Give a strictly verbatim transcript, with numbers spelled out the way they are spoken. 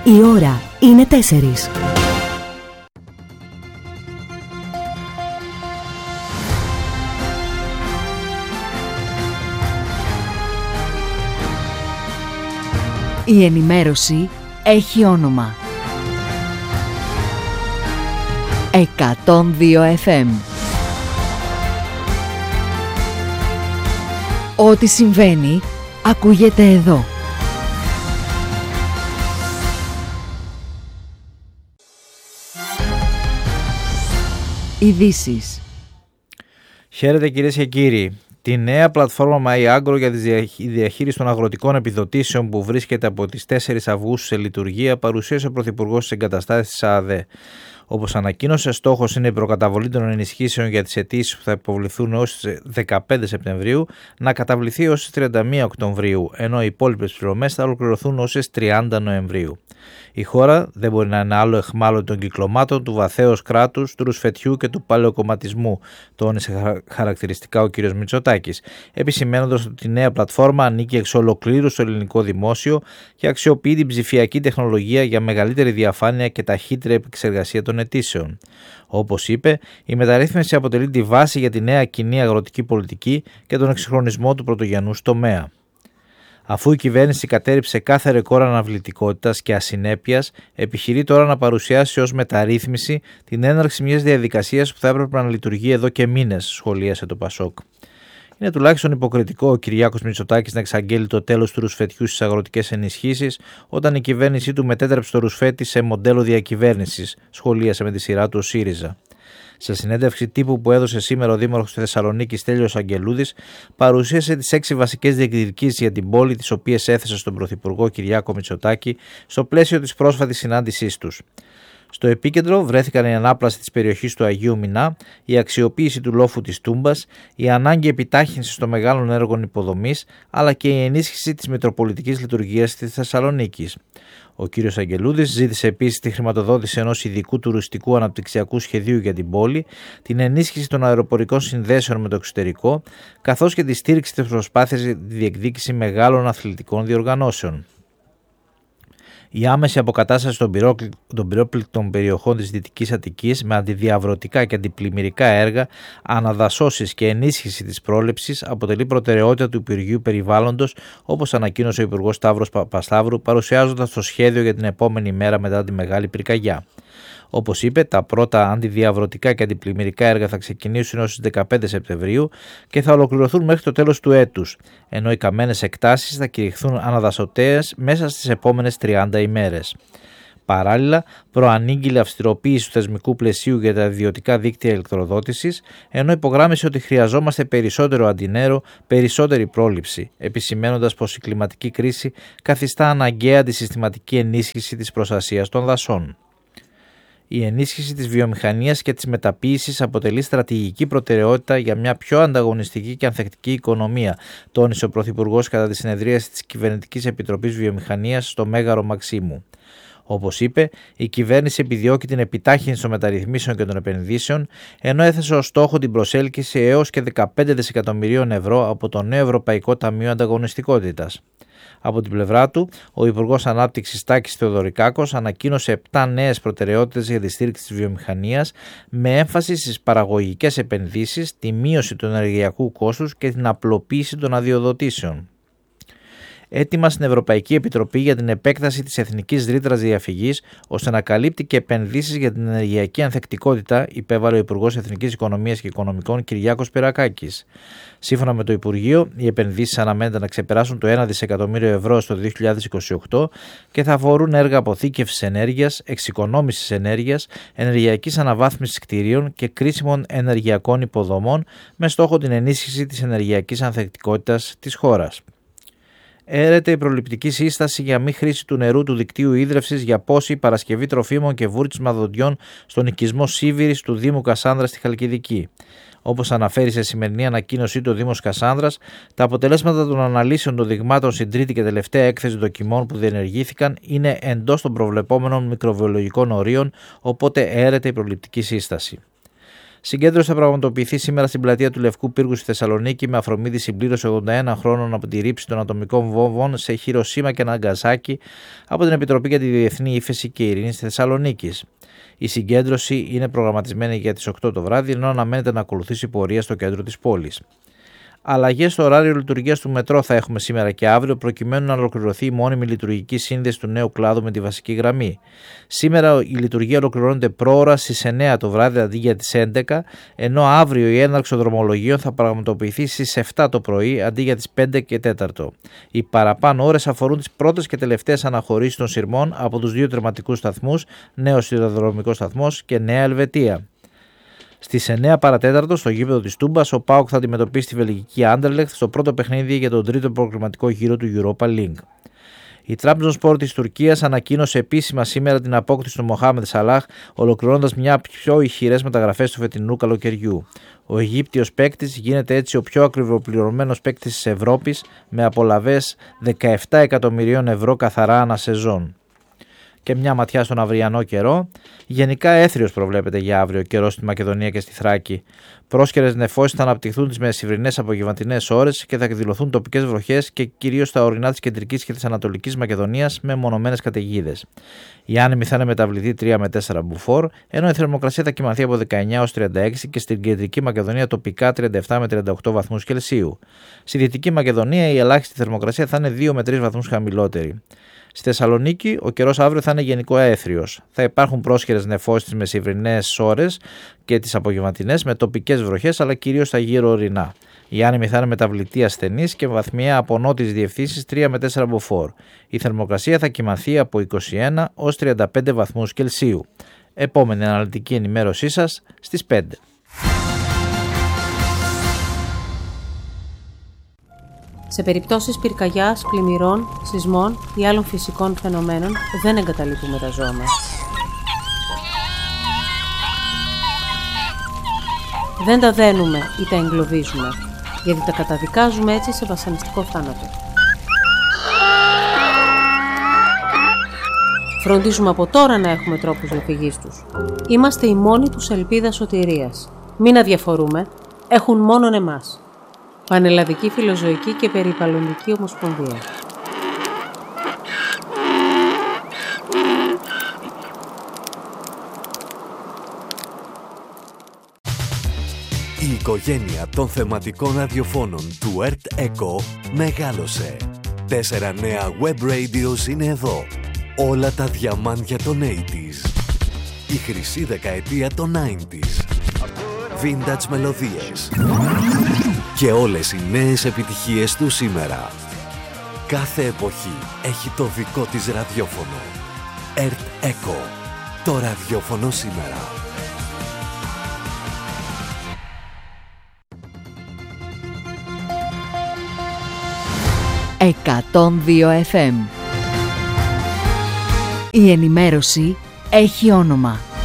Η ώρα είναι τέσσερις. Η ενημέρωση έχει όνομα. εκατόν δύο εφ εμ. Ό,τι συμβαίνει, ακούγεται εδώ. Ειδήσεις. Χαίρετε κυρίες και κύριοι. Τη νέα πλατφόρμα MyAgro για τη διαχείριση των αγροτικών επιδοτήσεων που βρίσκεται από τις τέσσερις Αυγούστου σε λειτουργία παρουσίασε ο Πρωθυπουργός στις εγκαταστάσεις της ΑΔΕ. Όπως ανακοίνωσε, στόχος είναι η προκαταβολή των ενισχύσεων για τις αιτήσεις που θα υποβληθούν έως τις δεκαπέντε Σεπτεμβρίου να καταβληθεί ως τις τριάντα μία Οκτωβρίου, ενώ οι υπόλοιπες πληρωμές θα ολοκληρωθούν ως τις τριάντα Νοεμβρίου. Η χώρα δεν μπορεί να είναι άλλο αιχμάλωτο των κυκλωμάτων του βαθέως κράτους, του ρουσφετιού και του παλαιοκομματισμού, τόνισε χαρακτηριστικά ο κ. Μητσοτάκης, επισημαίνοντας ότι η νέα πλατφόρμα ανήκει εξ ολοκλήρου στο ελληνικό δημόσιο και αξιοποιεί την ψηφιακή τεχνολογία για μεγαλύτερη διαφάνεια και ταχύτερη επεξεργασία των αιτήσεων. Όπως είπε, η μεταρρύθμιση αποτελεί τη βάση για τη νέα κοινή αγροτική πολιτική και τον εξυγχρονισμό του πρωτογενούς τομέα. Αφού η κυβέρνηση κατέρριψε κάθε ρεκόρ αναβλητικότητας και ασυνέπειας, επιχειρεί τώρα να παρουσιάσει ως μεταρρύθμιση την έναρξη μιας διαδικασίας που θα έπρεπε να λειτουργεί εδώ και μήνες, σχολίασε το Πασόκ. Είναι τουλάχιστον υποκριτικό ο Κυριάκος Μητσοτάκης να εξαγγέλει το τέλος του ρουσφετιού στις αγροτικές ενισχύσεις, όταν η κυβέρνησή του μετέτρεψε το ρουσφέτη σε μοντέλο διακυβέρνησης, σχολίασε με τη σειρά του ο ΣΥΡΙΖΑ. Σε συνέντευξη τύπου που έδωσε σήμερα ο Δήμαρχος της Θεσσαλονίκης Στέλιος Αγγελούδης, παρουσίασε τις έξι βασικές διεκδικήσεις για την πόλη, τις οποίες έθεσε στον Πρωθυπουργό Κυριάκο Μητσοτάκη στο πλαίσιο της πρόσφατης συνάντησής τους. Στο επίκεντρο βρέθηκαν η ανάπλαση της περιοχής του Αγίου Μινά, η αξιοποίηση του λόφου της Τούμπας, η ανάγκη επιτάχυνσης των μεγάλων έργων υποδομής, αλλά και η ενίσχυση της Μητροπολιτικής Λειτουργίας της Θεσσαλονίκης. Ο κ. Αγγελούδης ζήτησε επίσης τη χρηματοδότηση ενός ειδικού τουριστικού αναπτυξιακού σχεδίου για την πόλη, την ενίσχυση των αεροπορικών συνδέσεων με το εξωτερικό, καθώς και τη στήριξη της προσπάθειας για τη διεκδίκηση μεγάλων αθλητικών διοργανώσεων. Η άμεση αποκατάσταση των πυρόπληκτων περιοχών της Δυτικής Αττικής με αντιδιαβρωτικά και αντιπλημμυρικά έργα, αναδασώσεις και ενίσχυση της πρόληψης αποτελεί προτεραιότητα του Υπουργείου Περιβάλλοντος, όπως ανακοίνωσε ο Υπουργός Σταύρος Παπασταύρου, παρουσιάζοντας το σχέδιο για την επόμενη μέρα μετά τη Μεγάλη Πυρκαγιά. Όπως είπε, τα πρώτα αντιδιαβρωτικά και αντιπλημμυρικά έργα θα ξεκινήσουν έως τις δεκαπέντε Σεπτεμβρίου και θα ολοκληρωθούν μέχρι το τέλος του έτους, ενώ οι καμένες εκτάσεις θα κηρυχθούν αναδασωτέες μέσα στις επόμενες τριάντα ημέρες. Παράλληλα, προανήγγειλε αυστηροποίηση του θεσμικού πλαισίου για τα ιδιωτικά δίκτυα ηλεκτροδότησης, ενώ υπογράμμισε ότι χρειαζόμαστε περισσότερο αντινέρο, περισσότερη πρόληψη, επισημαίνοντας πως η κλιματική κρίση καθιστά αναγκαία τη συστηματική ενίσχυση της προστασίας των δασών. Η ενίσχυση της βιομηχανίας και της μεταποίησης αποτελεί στρατηγική προτεραιότητα για μια πιο ανταγωνιστική και ανθεκτική οικονομία, τόνισε ο Πρωθυπουργός κατά τη συνεδρίαση της Κυβερνητικής Επιτροπής Βιομηχανίας στο Μέγαρο Μαξίμου. Όπως είπε, η κυβέρνηση επιδιώκει την επιτάχυνση των μεταρρυθμίσεων και των επενδύσεων, ενώ έθεσε ως στόχο την προσέλκυση έως και δεκαπέντε δισεκατομμυρίων ευρώ από το νέο Ευρωπαϊκό Ταμείο Ανταγωνιστικότητας. Από την πλευρά του, ο Υπουργός Ανάπτυξης Τάκης Θεοδωρικάκος ανακοίνωσε επτά νέες προτεραιότητες για τη στήριξη της βιομηχανίας, με έμφαση στις παραγωγικές επενδύσεις, τη μείωση του ενεργειακού κόστους και την απλοποίηση των αδειοδοτήσεων. Έτοιμα στην Ευρωπαϊκή Επιτροπή για την επέκταση της Εθνικής Ρήτρας Διαφυγής, ώστε να καλύπτει και επενδύσεις για την ενεργειακή ανθεκτικότητα, υπέβαλε ο Υπουργός Εθνικής Οικονομίας και Οικονομικών Κυριάκος Πυρακάκης. Σύμφωνα με το Υπουργείο, οι επενδύσεις αναμένεται να ξεπεράσουν το ένα δισεκατομμύριο ευρώ στο δύο χιλιάδες είκοσι οκτώ και θα αφορούν έργα αποθήκευσης ενέργειας, εξοικονόμησης ενέργειας, ενεργειακής αναβάθμισης κτηρίων και κρίσιμων ενεργειακών υποδομών, με στόχο την ενίσχυση της ενεργειακής ανθεκτικότητας της χώρας. Έρεται η προληπτική σύσταση για μη χρήση του νερού του δικτύου ίδρευσης για πώση, παρασκευή τροφίμων και βούρτισμα δοντιών στον οικισμό Σίβηρης του Δήμου Κασάνδρας στη Χαλκιδική. Όπως αναφέρει σε σημερινή ανακοίνωσή του ο Δήμος Κασάνδρας, τα αποτελέσματα των αναλύσεων των δειγμάτων στην τρίτη και τελευταία έκθεση δοκιμών που διενεργήθηκαν είναι εντός των προβλεπόμενων μικροβιολογικών ορίων, οπότε έρεται η προληπτική σύσταση. Συγκέντρωση θα πραγματοποιηθεί σήμερα στην πλατεία του Λευκού Πύργου στη Θεσσαλονίκη με αφορμή τη συμπλήρωση ογδόντα ένα χρόνων από τη ρήψη των ατομικών βόμβων σε Χιροσίμα και Ναγκασάκι από την Επιτροπή για τη Διεθνή Ύφεση και Ειρήνη στη Θεσσαλονίκη. Η συγκέντρωση είναι προγραμματισμένη για τις οκτώ το βράδυ, ενώ αναμένεται να ακολουθήσει πορεία στο κέντρο της πόλης. Αλλαγές στο ωράριο λειτουργίας του μετρό θα έχουμε σήμερα και αύριο, προκειμένου να ολοκληρωθεί η μόνιμη λειτουργική σύνδεση του νέου κλάδου με τη βασική γραμμή. Σήμερα η λειτουργία ολοκληρώνεται πρόωρα στις εννέα το βράδυ αντί για τις έντεκα, ενώ αύριο η έναρξη των δρομολογίων θα πραγματοποιηθεί στις επτά το πρωί αντί για τις πέντε και τέσσερα. Οι παραπάνω ώρες αφορούν τις πρώτες και τελευταίες αναχωρήσεις των σειρμών από τους δύο τερματικούς σταθμούς, Νέος Σιδηροδρομικός Σταθμός και Νέα Ελβετία. Στις εννέα παρατέταρτο στο γήπεδο της Τούμπας, ο ΠΑΟΚ θα αντιμετωπίσει τη βελγική Άντερλεχτ στο πρώτο παιχνίδι για τον τρίτο προκριματικό γύρο του Europa League. Η Trabzonspor της Τουρκίας ανακοίνωσε επίσημα σήμερα την απόκτηση του Μοχάμεντ Σαλάχ, ολοκληρώνοντας μια πιο ηχηρές μεταγραφές του φετινού καλοκαιριού. Ο Αιγύπτιος παίκτης γίνεται έτσι ο πιο ακριβοπληρωμένος παίκτης της Ευρώπης, με απολαβές δεκαεπτά εκατομμυρίων ευρώ καθαρά ανά σεζόν. Και μια ματιά στον αυριανό καιρό. Γενικά έθριος προβλέπεται για αύριο καιρό στη Μακεδονία και στη Θράκη. Πρόσκαιρες νεφώσεις θα αναπτυχθούν τις μεσημβρινές απογευματινές ώρες και θα εκδηλωθούν τοπικές βροχές και κυρίως στα ορεινά της κεντρικής και της ανατολικής Μακεδονίας με μονομένες καταιγίδες. Η άνεμη θα είναι μεταβλητή τρία με τέσσερα μποφόρ, ενώ η θερμοκρασία θα κυμανθεί από δεκαεννέα έως τριάντα έξι και στην κεντρική Μακεδονία τοπικά τριάντα επτά με τριάντα οκτώ βαθμούς Κελσίου. Στη δυτική Μακεδονία η ελάχιστη θερμοκρασία θα είναι δύο με τρεις βαθμούς χαμηλότερη. Στη Θεσσαλονίκη ο καιρός αύριο θα είναι γενικό έθριος. Θα υπάρχουν πρόσχερες νεφώσεις τις μεσημβρινές ώρες και τις απογευματινές με τοπικές βροχές, αλλά κυρίως στα γύρω ορεινά. Η άνεμη θα είναι μεταβλητή ασθενής και βαθμιαία από νότιες διευθύνσεις τρία με τέσσερα μποφόρ. Η θερμοκρασία θα κυμανθεί από είκοσι ένα έως τριάντα πέντε βαθμούς Κελσίου. Επόμενη αναλυτική ενημέρωσή σας στις πέντε. Σε περιπτώσεις πυρκαγιάς, πλημμυρών, σεισμών ή άλλων φυσικών φαινομένων δεν εγκαταλείπουμε τα ζώα μας. Δεν τα δένουμε ή τα εγκλωβίζουμε, γιατί τα καταδικάζουμε έτσι σε βασανιστικό θάνατο. Φροντίζουμε από τώρα να έχουμε τρόπους διαφυγής τους. Είμαστε η μόνη τους ελπίδα σωτηρίας. Μην αδιαφορούμε, έχουν μόνον εμάς. Πανελλαδική Φιλοζωική και Περιβαλλοντική Ομοσπονδία. Η οικογένεια των θεματικών ραδιοφώνων του ΕΡΤ ΕΚΟ μεγάλωσε. Τέσσερα νέα web radios είναι εδώ. Όλα τα διαμάντια των ογδόντα. Η χρυσή δεκαετία των ενενήντα. Vintage μελωδίες. Και όλες οι νέες επιτυχίες του σήμερα. Κάθε εποχή έχει το δικό της ραδιόφωνο. ΕΡΤ ΕΚΟ. Το ραδιόφωνο σήμερα. εκατόν δύο εφ εμ. Η ενημέρωση έχει όνομα.